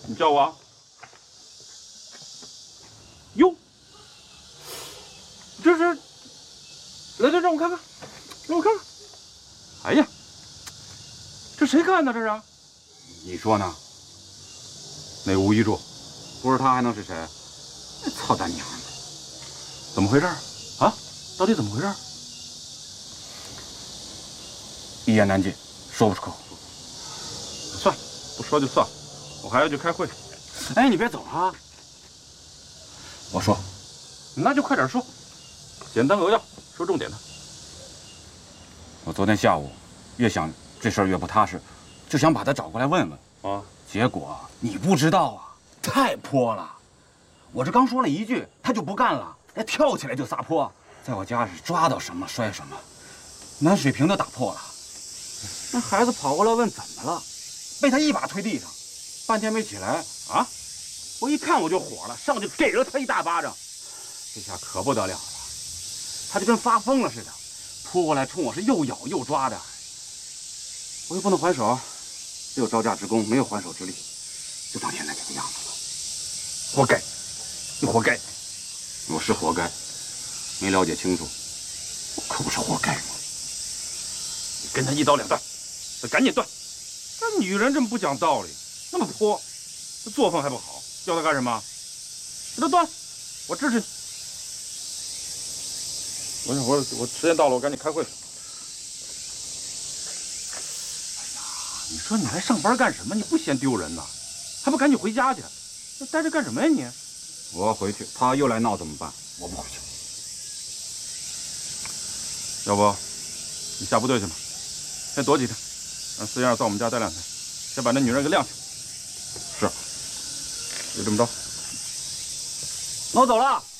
你叫我啊？哟，这是，来，让我看看，让我看看。哎呀，这谁干的？这是？ 你说呢？那吴一柱，不是他还能是谁？操他娘的！ 怎么回事啊？到底怎么回事？ 一言难尽，说不出口。 算了，不说就算了，我还要去开会。 哎，你别走啊！我说， 那就快点说，简单扼要，说重点的。 我昨天下午越想这事儿越不踏实，就想把他找过来问问啊。结果你不知道啊，太泼了！我这刚说了一句，他就不干了，跳起来就撒泼，在我家是抓到什么摔什么，南水瓶都打破了。那孩子跑过来问怎么了，被他一把推地上，半天没起来啊！我一看我就火了，上去给了他一大巴掌，这下可不得了了，他就跟发疯了似的，扑过来冲我是又咬又抓的，我又不能还手，只有招架之功，没有还手之力，就当现在这个样子了。活该，你活该！我是活该，没了解清楚，我可不是活该吗？ 你跟他一刀两断，得赶紧断。这女人这么不讲道理，那么泼，这作风还不好，要他干什么？给他断，我支持你。我时间到了，我赶紧开会。你说你来上班干什么？你不嫌丢人呐？还不赶紧回家去？那待着干什么呀你？ 我要回去，他又来闹怎么办？我不回去。 要不，你下部队去吧，先躲几天，让四燕在我们家待2天，先把那女人给晾起来。 是， 就这么着。 那我走了。